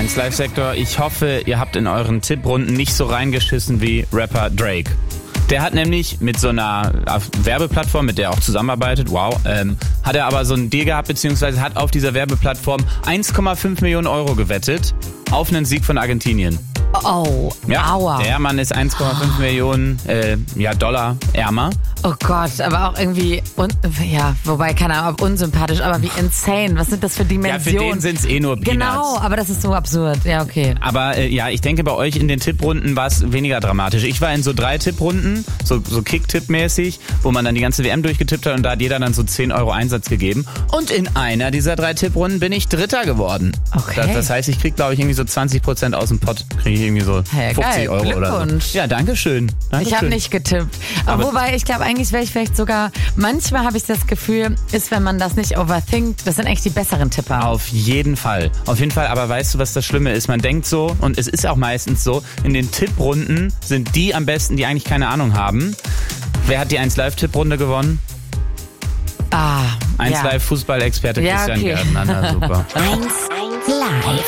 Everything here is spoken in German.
1 Live-Sektor. Ich hoffe, ihr habt in euren Tipprunden nicht so reingeschissen wie Rapper Drake. Der hat nämlich mit so einer Werbeplattform, mit der er auch zusammenarbeitet, hat er aber so einen Deal gehabt, beziehungsweise hat auf dieser Werbeplattform 1,5 Millionen Euro gewettet auf einen Sieg von Argentinien. Oh, ja, aua. Der Mann ist 1,5 Millionen Dollar ärmer. Oh Gott, aber auch irgendwie, wobei, keine Ahnung, ob unsympathisch, aber wie insane. Was sind das für Dimensionen? Ja, für den sind es nur Peanuts. Genau, aber das ist so absurd. Ja, okay. Aber ich denke, bei euch in den Tipprunden war es weniger dramatisch. Ich war in so 3 Tipprunden, so Kick-Tipp-mäßig, wo man dann die ganze WM durchgetippt hat und da hat jeder dann so 10 Euro Einsatz gegeben. Und in einer dieser 3 Tipprunden bin ich Dritter geworden. Okay. Das heißt, ich krieg, glaube ich, irgendwie so 20% aus dem Pott. Kriege ich irgendwie so 50 Euro oder so. Ja, dankeschön. Ich habe nicht getippt. Aber wobei, ich glaube, eigentlich wäre ich vielleicht sogar, manchmal habe ich das Gefühl, ist, wenn man das nicht overthinkt, das sind echt die besseren Tipper. Auf jeden Fall. Aber weißt du, was das Schlimme ist? Man denkt so, und es ist auch meistens so, in den Tipprunden sind die am besten, die eigentlich keine Ahnung haben. Wer hat die 1 Live-Tipprunde gewonnen? 1 Live Fußball-Experte Christian Gärtner. Na, super. 1 Live.